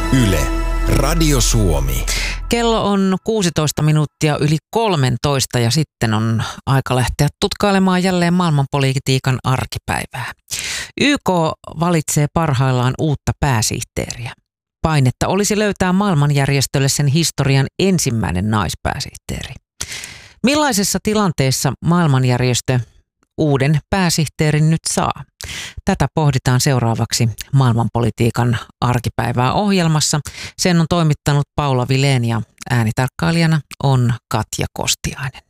Yle, Radio Suomi. Kello on 16 minuuttia yli 13 ja sitten on aika lähteä tutkailemaan jälleen maailmanpolitiikan arkipäivää. YK valitsee parhaillaan uutta pääsihteeriä. Painetta olisi löytää maailmanjärjestölle sen historian ensimmäinen naispääsihteeri. Millaisessa tilanteessa maailmanjärjestö uuden pääsihteerin nyt saa? Tätä pohditaan seuraavaksi maailmanpolitiikan arkipäivää ohjelmassa. Sen on toimittanut Paula Vilén ja äänitarkkailijana on Katja Kostiainen.